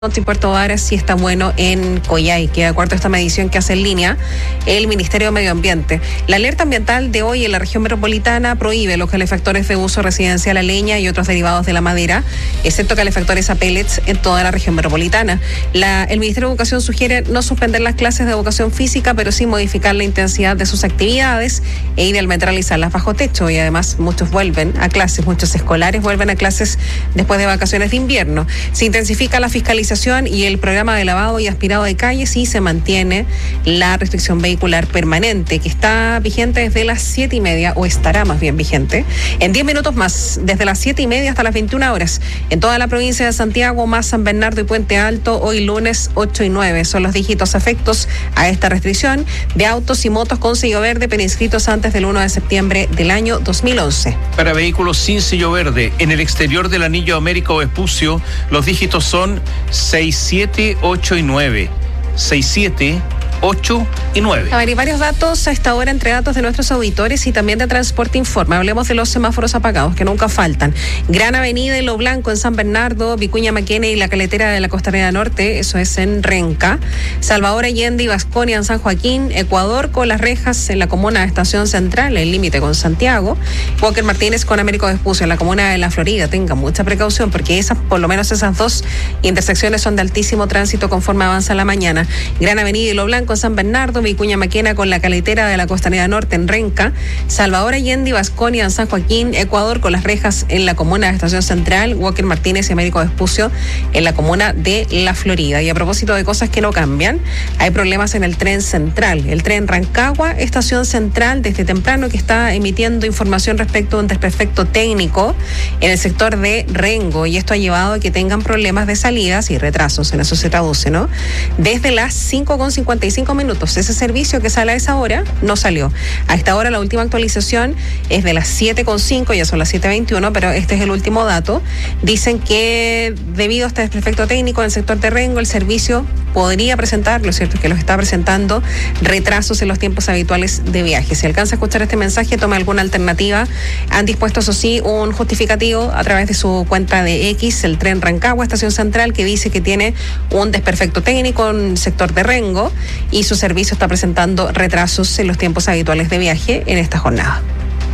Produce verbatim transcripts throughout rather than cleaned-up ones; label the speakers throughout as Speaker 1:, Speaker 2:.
Speaker 1: y Puerto Varas sí está bueno en Coyhai, que de acuerdo a esta medición que hace en línea el Ministerio de Medio Ambiente. La alerta ambiental de hoy en la región metropolitana prohíbe los calefactores de uso residencial a leña y otros derivados de la madera, excepto calefactores a pellets en toda la región metropolitana. La, el Ministerio de Educación sugiere no suspender las clases de educación física, pero sí modificar la intensidad de sus actividades e idealmente realizarlas bajo techo, y además muchos vuelven a clases, muchos escolares vuelven a clases después de vacaciones de invierno. Se intensifica la fiscalización y el programa de lavado y aspirado de calles, y se mantiene la restricción vehicular permanente, que está vigente desde las siete y media, o estará más bien vigente, en diez minutos más, desde las siete y media hasta las veintiuna horas, en toda la provincia de Santiago, más San Bernardo y Puente Alto, hoy lunes ocho y nueve. Son los dígitos afectos a esta restricción de autos y motos con sello verde, pero inscritos antes del uno de septiembre del año dos mil once.
Speaker 2: Para vehículos sin sello verde, en el exterior del anillo Américo Vespucio, los dígitos son seis, siete, ocho y nueve. seis, siete, ocho y nueve.
Speaker 1: A ver, y varios datos a esta hora, entre datos de nuestros auditores y también de Transporte Informa. Hablemos de los semáforos apagados, que nunca faltan. Gran Avenida y Lo Blanco en San Bernardo, Vicuña Maquena y la Caletera de la Costanera Norte, eso es en Renca. Salvador Allende y Vasconia en San Joaquín. Ecuador con Las Rejas en la comuna de Estación Central, el límite con Santiago. Walker Martínez con Américo Vespucio en la comuna de La Florida. Tengan mucha precaución, porque esas, por lo menos esas dos intersecciones son de altísimo tránsito conforme avanza la mañana. Gran Avenida y Lo Blanco en San Bernardo, Vicuña Maquena con la Caletera de la Costanera Norte en Renca, Salvador Allende y Vasconia en San Joaquín, Ecuador con Las Rejas en la comuna de Estación Central, Walker Martínez y Américo Vespucio en la comuna de La Florida. Y a propósito de cosas que no cambian, hay problemas en el tren central, el tren Rancagua, Estación Central, desde temprano, que está emitiendo información respecto a un desperfecto técnico en el sector de Rengo, y esto ha llevado a que tengan problemas de salidas y retrasos, en eso se traduce, ¿no? Desde las cinco con cincuenta y cinco minutos. Ese servicio que sale a esa hora no salió. A esta hora la última actualización es de las siete con cinco, ya son las siete veintiuno, pero este es el último dato. Dicen que debido a este desperfecto técnico en el sector de Rengo, el servicio podría presentar, lo cierto es que los está presentando, retrasos en los tiempos habituales de viaje. Si alcanza a escuchar este mensaje, tome alguna alternativa. Han dispuesto, eso sí, un justificativo a través de su cuenta de X, el tren Rancagua, Estación Central, que dice que tiene un desperfecto técnico en el sector de Rengo y su servicio está presentando retrasos en los tiempos habituales de viaje en esta jornada.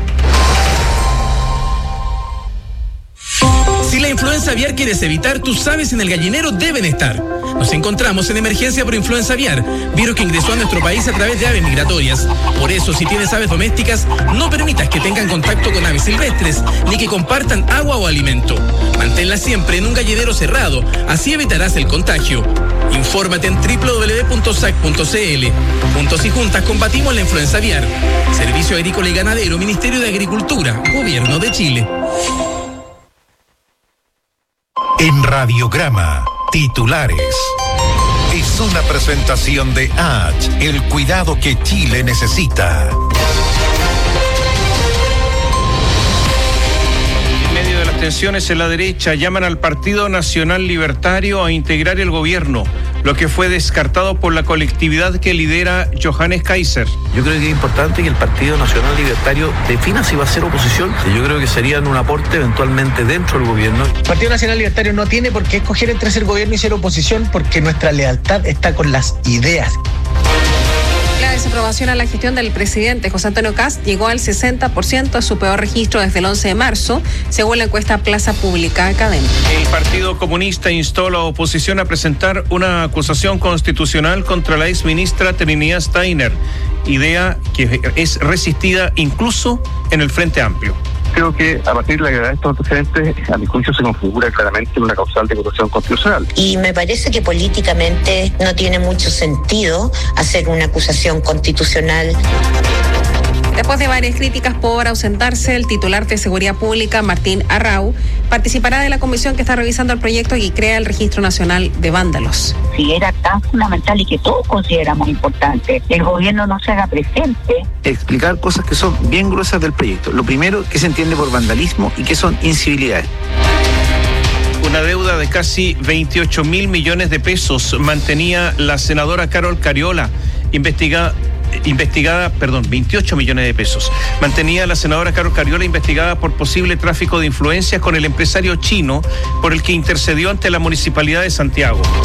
Speaker 3: Si la influenza aviar quieres evitar, tus aves en el gallinero deben estar. Nos encontramos en emergencia por influenza aviar, virus que ingresó a nuestro país a través de aves migratorias. Por eso, si tienes aves domésticas, no permitas que tengan contacto con aves silvestres, ni que compartan agua o alimento. Manténlas siempre en un gallinero cerrado, así evitarás el contagio. Infórmate en doble u doble u doble u punto sac punto c l. Juntos y juntas combatimos la influenza aviar. Servicio Agrícola y Ganadero, Ministerio de Agricultura, Gobierno de Chile.
Speaker 4: En Radiograma, titulares. Es una presentación de H, el cuidado que Chile necesita.
Speaker 2: En medio de las tensiones en la derecha, llaman al Partido Nacional Libertario a integrar el gobierno, lo que fue descartado por la colectividad que lidera Johannes Kaiser.
Speaker 5: Yo creo que es importante que el Partido Nacional Libertario defina si va a ser oposición. Yo creo que serían un aporte eventualmente dentro del gobierno.
Speaker 6: El Partido Nacional Libertario no tiene por qué escoger entre ser gobierno y ser oposición, porque nuestra lealtad está con las ideas.
Speaker 1: La desaprobación a la gestión del presidente José Antonio Kast llegó al sesenta por ciento, a su peor registro desde el once de marzo, según la encuesta Plaza Pública Académica.
Speaker 2: El Partido Comunista instó a la oposición a presentar una acusación constitucional contra la exministra Trinidad Steiner, idea que es resistida incluso en el Frente Amplio.
Speaker 7: Creo que a partir de la gravedad de estos antecedentes, a mi juicio se configura claramente una causal de corrupción constitucional.
Speaker 8: Y me parece que políticamente no tiene mucho sentido hacer una acusación constitucional.
Speaker 1: Después de varias críticas por ausentarse, el titular de Seguridad Pública, Martín Arrau, participará de la comisión que está revisando el proyecto y crea el Registro Nacional de Vándalos.
Speaker 9: Si era tan fundamental y que todos consideramos importante, el gobierno no se haga presente.
Speaker 10: Explicar cosas que son bien gruesas del proyecto. Lo primero, que se entiende por vandalismo y qué son incivilidades.
Speaker 2: Una deuda de casi veintiocho mil millones de pesos mantenía la senadora Carol Cariola, investiga investigada, perdón, veintiocho millones de pesos. Mantenía a la senadora Carol Cariola investigada por posible tráfico de influencias con el empresario chino por el que intercedió ante la Municipalidad de Santiago.